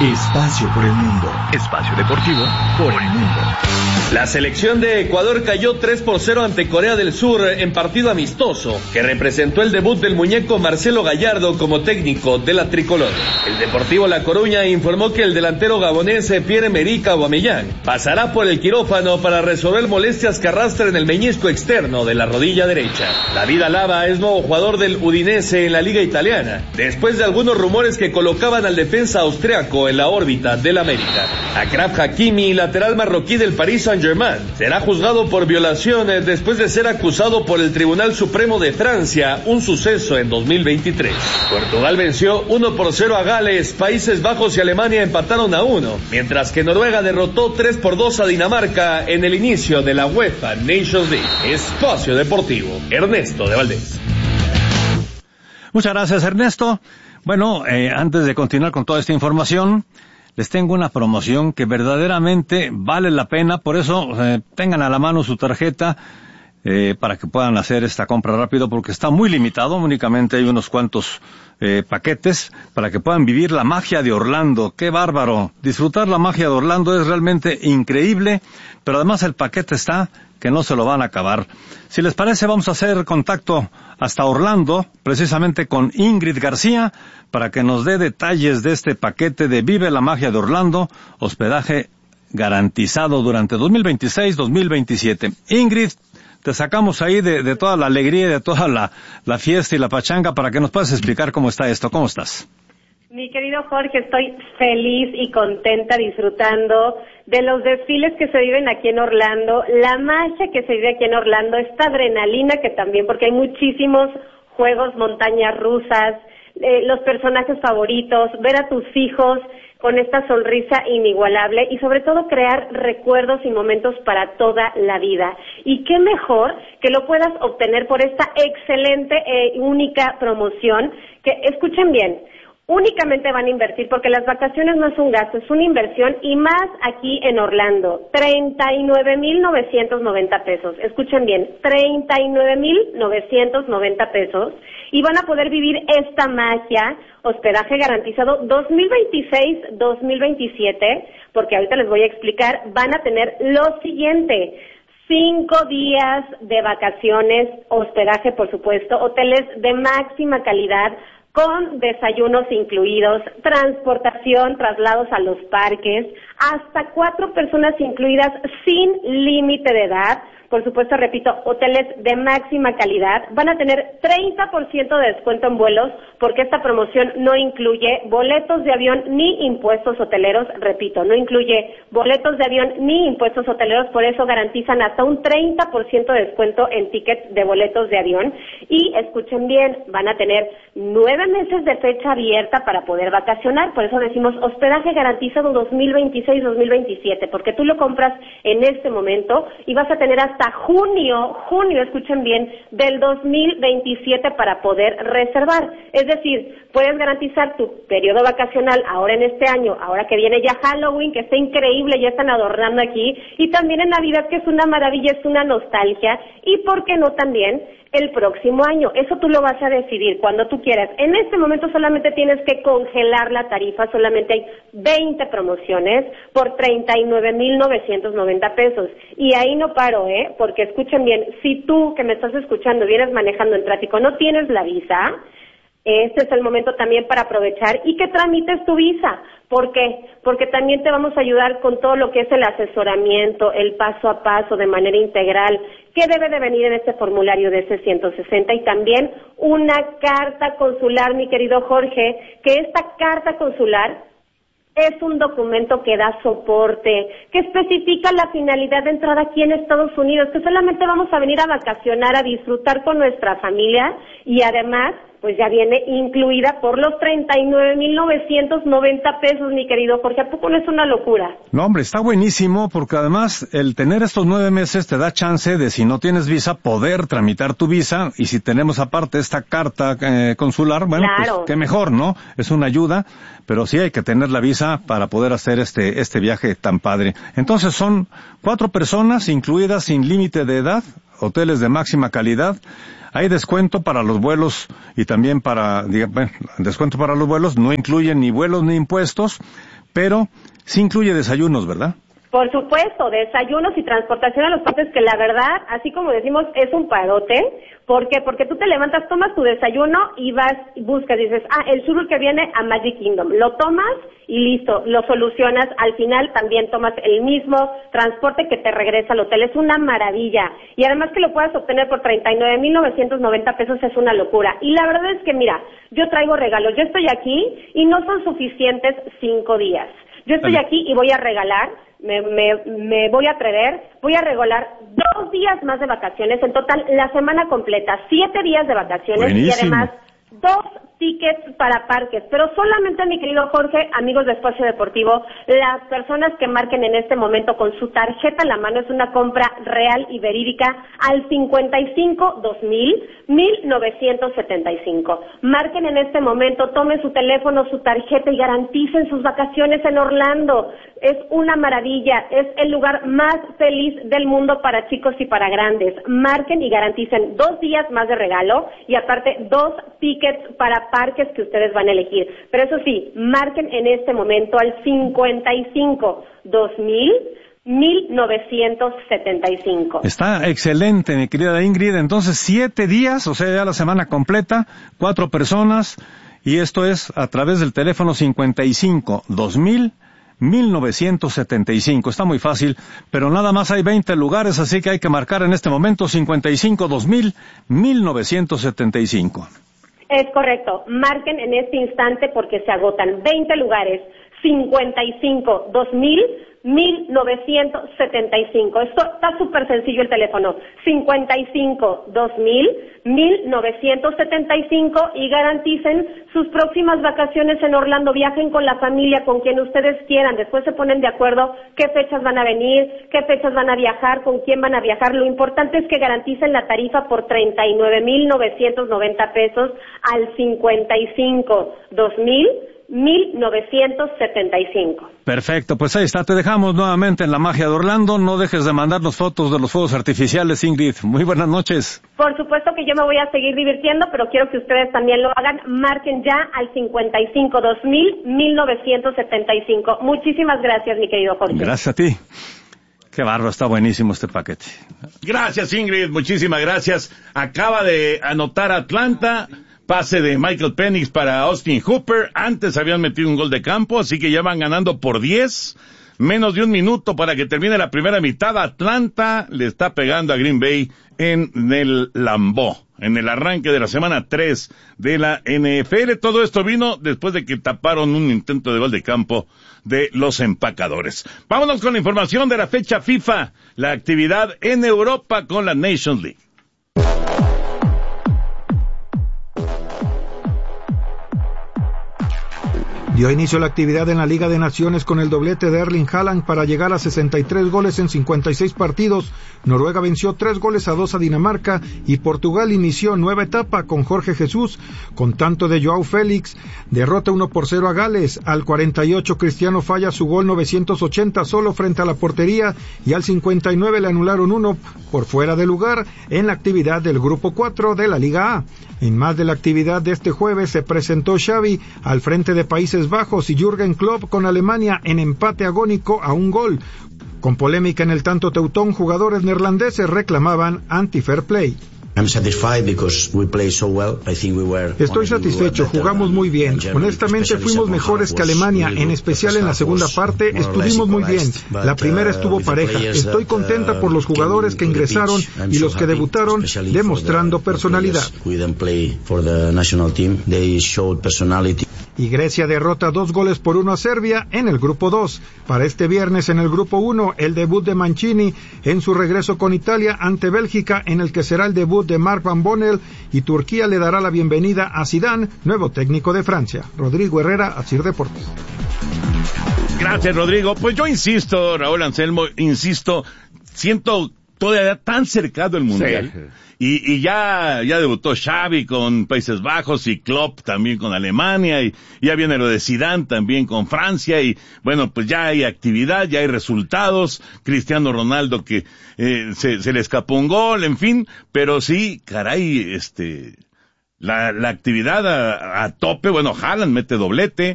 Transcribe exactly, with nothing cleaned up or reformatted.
Espacio por el mundo. Espacio deportivo por el mundo. La selección de Ecuador cayó tres por cero ante Corea del Sur en partido amistoso, que representó el debut del muñeco Marcelo Gallardo como técnico de la tricolor. El Deportivo La Coruña informó que el delantero gabonés Pierre-Emerick Aubameyang pasará por el quirófano para resolver molestias que arrastra en el meñisco externo de la rodilla derecha. David Alaba es nuevo jugador del Udinese en la Liga Italiana, después de algunos rumores que colocaban al defensa austriaco en la órbita del América. Achraf Hakimi, lateral marroquí del Paris Saint-Germain, será juzgado por violaciones después de ser acusado por el Tribunal Supremo de Francia, un suceso en dos mil veintitrés. Portugal venció uno por cero a Gales, Países Bajos y Alemania empataron a uno, mientras que Noruega derrotó tres por dos a Dinamarca en el inicio de la UEFA Nations League. Espacio Deportivo, Ernesto de Valdés. Muchas gracias, Ernesto. Bueno, eh, antes de continuar con toda esta información, les tengo una promoción que verdaderamente vale la pena, por eso eh, tengan a la mano su tarjeta eh, para que puedan hacer esta compra rápido, porque está muy limitado, únicamente hay unos cuantos eh, paquetes para que puedan vivir la magia de Orlando. ¡Qué bárbaro! Disfrutar la magia de Orlando es realmente increíble, pero además el paquete está que no se lo van a acabar. Si les parece, vamos a hacer contacto hasta Orlando, precisamente con Ingrid García, para que nos dé detalles de este paquete de Vive la Magia de Orlando, hospedaje garantizado durante dos mil veintiséis dos mil veintisiete. Ingrid, te sacamos ahí de, de toda la alegría y de toda la, la fiesta y la pachanga para que nos puedas explicar cómo está esto. ¿Cómo estás? Mi querido Jorge, estoy feliz y contenta disfrutando de los desfiles que se viven aquí en Orlando, la magia que se vive aquí en Orlando, esta adrenalina que también, porque hay muchísimos juegos, montañas rusas, eh, los personajes favoritos, ver a tus hijos con esta sonrisa inigualable y sobre todo crear recuerdos y momentos para toda la vida. Y qué mejor que lo puedas obtener por esta excelente e eh, única promoción que, escuchen bien, únicamente van a invertir, porque las vacaciones no es un gasto, es una inversión, y más aquí en Orlando, treinta y nueve mil novecientos noventa pesos, escuchen bien, treinta y nueve mil novecientos noventa pesos, y van a poder vivir esta magia, hospedaje garantizado dos mil veintiséis dos mil veintisiete, porque ahorita les voy a explicar, van a tener lo siguiente: cinco días de vacaciones, hospedaje por supuesto, hoteles de máxima calidad, con desayunos incluidos, transportación, traslados a los parques, hasta cuatro personas incluidas sin límite de edad. Por supuesto, repito, hoteles de máxima calidad. Van a tener treinta por ciento de descuento en vuelos, porque esta promoción no incluye boletos de avión ni impuestos hoteleros. Repito, no incluye boletos de avión ni impuestos hoteleros, por eso garantizan hasta un treinta por ciento de descuento en tickets de boletos de avión. Y escuchen bien, van a tener nueve meses de fecha abierta para poder vacacionar, por eso decimos hospedaje garantizado dos mil veintiséis dos mil veintisiete, porque tú lo compras en este momento y vas a tener hasta hasta junio, junio, escuchen bien, del dos mil veintisiete para poder reservar. Es decir, puedes garantizar tu periodo vacacional ahora en este año, ahora que viene ya Halloween, que está increíble, ya están adornando aquí, y también en Navidad, que es una maravilla, es una nostalgia, y por qué no también el próximo año. Eso tú lo vas a decidir cuando tú quieras. En este momento solamente tienes que congelar la tarifa, solamente hay veinte promociones por treinta y nueve mil novecientos noventa pesos. Y ahí no paro, ¿eh? Porque escuchen bien, si tú que me estás escuchando vienes manejando en tráfico, no tienes la visa, este es el momento también para aprovechar y que tramites tu visa. ¿Por qué? Porque también te vamos a ayudar con todo lo que es el asesoramiento, el paso a paso de manera integral, qué debe de venir en este formulario de C ciento sesenta, y también una carta consular, mi querido Jorge, que esta carta consular es un documento que da soporte, que especifica la finalidad de entrada aquí en Estados Unidos, que solamente vamos a venir a vacacionar, a disfrutar con nuestra familia, y además pues ya viene incluida por los treinta y nueve mil novecientos noventa pesos, mi querido Jorge. ¿A poco no es una locura? No, hombre, está buenísimo, porque además el tener estos nueve meses te da chance de, si no tienes visa, poder tramitar tu visa, y si tenemos aparte esta carta eh, consular, bueno, claro, pues qué mejor, ¿no? Es una ayuda, pero sí hay que tener la visa para poder hacer este este viaje tan padre. Entonces son cuatro personas incluidas sin límite de edad, hoteles de máxima calidad. Hay descuento para los vuelos y también para, digamos, bueno, descuento para los vuelos, no incluyen ni vuelos ni impuestos, pero sí incluye desayunos, ¿verdad? Por supuesto, desayunos y transportación a los parques, que la verdad, así como decimos, es un parote. ¿Por qué? Porque tú te levantas, tomas tu desayuno y vas, buscas, dices, ah, el sur que viene a Magic Kingdom. Lo tomas y listo, lo solucionas. Al final también tomas el mismo transporte que te regresa al hotel. Es una maravilla. Y además que lo puedas obtener por treinta y nueve mil novecientos noventa pesos es una locura. Y la verdad es que, mira, yo traigo regalos. Yo estoy aquí y no son suficientes cinco días. Yo estoy aquí y voy a regalar, me, me, me voy a atrever, voy a regalar dos días más de vacaciones, en total la semana completa, siete días de vacaciones. Buenísimo. Y además dos tickets para parques, pero solamente, mi querido Jorge, amigos de Espacio Deportivo, las personas que marquen en este momento con su tarjeta en la mano, es una compra real y verídica, al cincuenta y cinco, dos mil, mil novecientos setenta y cinco. Marquen en este momento, tomen su teléfono, su tarjeta y garanticen sus vacaciones en Orlando. Es una maravilla, es el lugar más feliz del mundo para chicos y para grandes. Marquen y garanticen dos días más de regalo y aparte dos tickets para parques que ustedes van a elegir. Pero eso sí, marquen en este momento al cincuenta y cinco, dos mil, mil novecientos setenta y cinco. Está excelente, mi querida Ingrid. Entonces, siete días, o sea, ya la semana completa, cuatro personas, y esto es a través del teléfono cincuenta y cinco, dos mil, mil novecientos setenta y cinco. Está muy fácil, pero nada más hay veinte lugares, así que hay que marcar en este momento cincuenta y cinco, dos mil, mil novecientos setenta y cinco. Es correcto. Marquen en este instante porque se agotan. veinte lugares. cincuenta y cinco, dos mil, mil novecientos setenta y cinco. Esto está súper sencillo el teléfono. cincuenta y cinco, dos mil, mil novecientos setenta y cinco y garanticen sus próximas vacaciones en Orlando. Viajen con la familia, con quien ustedes quieran. Después se ponen de acuerdo qué fechas van a venir, qué fechas van a viajar, con quién van a viajar. Lo importante es que garanticen la tarifa por treinta y nueve mil novecientos noventa pesos al cincuenta y cinco, dos mil, mil novecientos setenta y cinco. Perfecto, pues ahí está, te dejamos nuevamente en la magia de Orlando. No dejes de mandarnos fotos de los fuegos artificiales, Ingrid. Muy buenas noches. Por supuesto que yo me voy a seguir divirtiendo, pero quiero que ustedes también lo hagan. Marquen ya al cincuenta y cinco, dos mil, mil novecientos setenta y cinco. Muchísimas gracias, mi querido Jorge. Gracias a ti. Qué bárbaro, está buenísimo este paquete. Gracias, Ingrid, muchísimas gracias. Acaba de anotar Atlanta. Pase de Michael Penix para Austin Hooper. Antes habían metido un gol de campo, así que ya van ganando por diez. Menos de un minuto para que termine la primera mitad. Atlanta le está pegando a Green Bay en el Lambeau, en el arranque de la semana tres de la N F L. Todo esto vino después de que taparon un intento de gol de campo de los empacadores. Vámonos con la información de la fecha FIFA, la actividad en Europa con la Nations League. Dio inicio la actividad en la Liga de Naciones con el doblete de Erling Haaland para llegar a sesenta y tres goles en cincuenta y seis partidos. Noruega venció tres goles a dos a Dinamarca y Portugal inició nueva etapa con Jorge Jesús con tanto de Joao Félix. Derrota uno por cero a Gales. Al cuarenta y ocho Cristiano falla su gol novecientos ochenta solo frente a la portería y al cincuenta y nueve le anularon uno por fuera de lugar en la actividad del grupo cuatro de la Liga A. En más de la actividad de este jueves se presentó Xavi al frente de Países Bajos y Jürgen Klopp con Alemania en empate agónico a un gol. Con polémica en el tanto teutón, jugadores neerlandeses reclamaban anti-fair play. Estoy satisfecho, jugamos muy bien. Honestamente fuimos mejores que Alemania, en especial en la segunda parte estuvimos muy bien. La primera estuvo pareja. Estoy contenta por los jugadores que ingresaron y los que debutaron demostrando personalidad. Y Grecia derrota dos goles por uno a Serbia en el grupo dos. Para este viernes en el grupo uno, el debut de Mancini en su regreso con Italia ante Bélgica, en el que será el debut de Marc Van Bommel, y Turquía le dará la bienvenida a Zidane, nuevo técnico de Francia. Rodrigo Herrera, Asir Deportes. Gracias, Rodrigo. Pues yo insisto, Raúl Anselmo, insisto, siento todavía tan cercano el Mundial. Sí. Y, y ya, ya debutó Xavi con Países Bajos y Klopp también con Alemania, y ya viene lo de Zidane también con Francia, y bueno, pues ya hay actividad, ya hay resultados. Cristiano Ronaldo que eh, se, se le escapó un gol, en fin, pero sí, caray, este, la, la actividad a, a tope. Bueno, Haaland mete doblete,